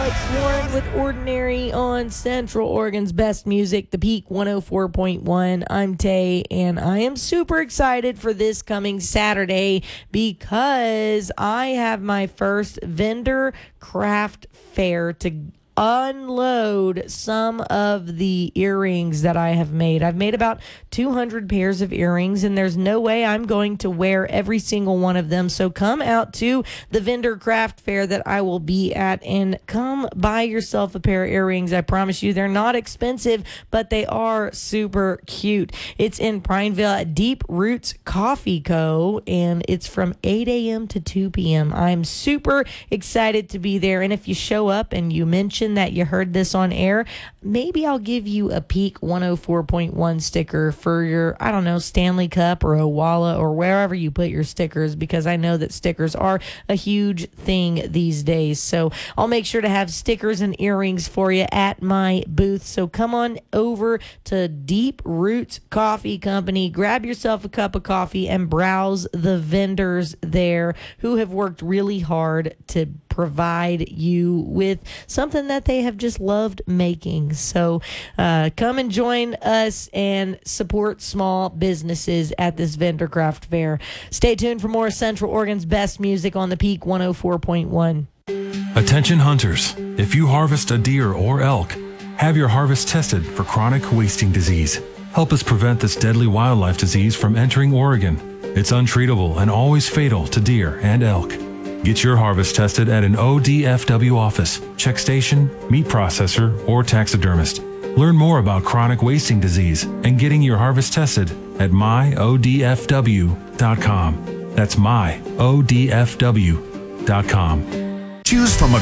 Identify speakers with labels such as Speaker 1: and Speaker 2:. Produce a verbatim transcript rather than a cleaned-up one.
Speaker 1: It's Lauren with Ordinary on Central Oregon's best music, The Peak one oh four point one. I'm Tay, and I am super excited for this coming Saturday because I have my first vendor craft fair to unload some of the earrings that I have made. I've made about two hundred pairs of earrings, and there's no way I'm going to wear every single one of them. So come out to the vendor craft fair that I will be at and come buy yourself a pair of earrings. I promise you, they're not expensive, but they are super cute. It's in Prineville at Deep Roots Coffee Co., and it's from eight a.m. to two p.m. I'm super excited to be there, and if you show up and you mention that you heard this on air, maybe I'll give you a Peak one oh four point one sticker for your, I don't know, Stanley Cup or Owala or wherever you put your stickers, because I know that stickers are a huge thing these days. So I'll make sure to have stickers and earrings for you at my booth. So come on over to Deep Roots Coffee Company, grab yourself a cup of coffee and browse the vendors there who have worked really hard to provide you with something that they have just loved making. So uh, come and join us and support small businesses at this vendor craft fair. Stay tuned for more Central Oregon's best music on the Peak one oh four point one.
Speaker 2: Attention hunters, if you harvest a deer or elk, have your harvest tested for chronic wasting disease. Help us prevent this deadly wildlife disease from entering Oregon. It's untreatable and always fatal to deer and elk. Get your harvest tested at an O D F W office, check station, meat processor, or taxidermist. Learn more about chronic wasting disease and getting your harvest tested at my O D F W dot com. That's my O D F W dot com.
Speaker 3: Choose from a